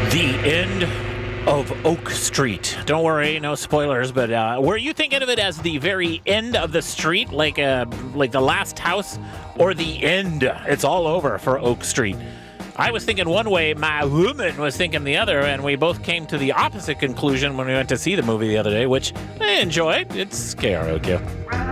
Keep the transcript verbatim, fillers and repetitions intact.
The end of Oak Street. Don't worry, no spoilers, but uh, were you thinking of it as the very end of the street, like uh, like the last house, or the end? It's all over for Oak Street. I was thinking one way, my woman was thinking the other, and we both came to the opposite conclusion when we went to see the movie the other day, which I enjoyed. It's karaoke.